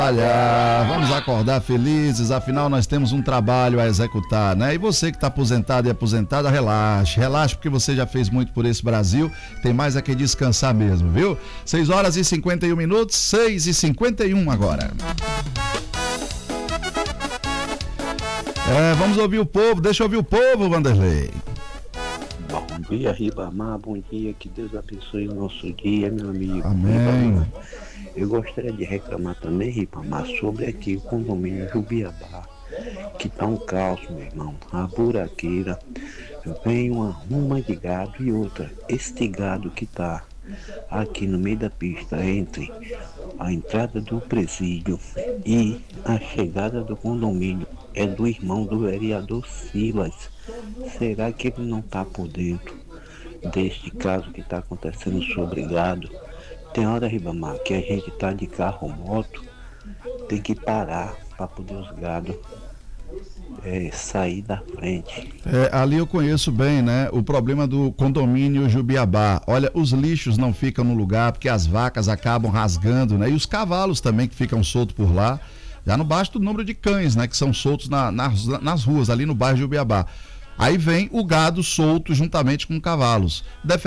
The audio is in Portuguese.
Vamos acordar felizes, afinal nós temos um trabalho a executar, né? E você que está aposentado e aposentada, relaxe porque você já fez muito por esse Brasil, tem mais a que descansar mesmo, viu? 6h51, 6h51 agora. Vamos ouvir o povo, deixa eu ouvir o povo, Wanderley. Bom dia, Ribamar, bom dia, que Deus abençoe o nosso dia, meu amigo. Amém. Ribamar, eu gostaria de reclamar também, Ribamar, sobre aqui o condomínio Jubiabá, que tá um caos, meu irmão, a buraqueira, vem uma de gado e outra, este gado que tá aqui no meio da pista, entre a entrada do presídio e a chegada do condomínio, é do irmão do vereador Silas. Será que ele não está por dentro deste caso que está acontecendo sobre gado? Tem hora, Ribamar, que a gente está de carro ou moto, tem que parar para poder os gados sair da frente. Ali eu conheço bem, né? O problema do condomínio Jubiabá. Olha, os lixos não ficam no lugar porque as vacas acabam rasgando, né? E os cavalos também que ficam soltos por lá. Já não basta o número de cães, né? Que são soltos nas ruas, ali no bairro Jubiabá. Aí vem o gado solto juntamente com cavalos.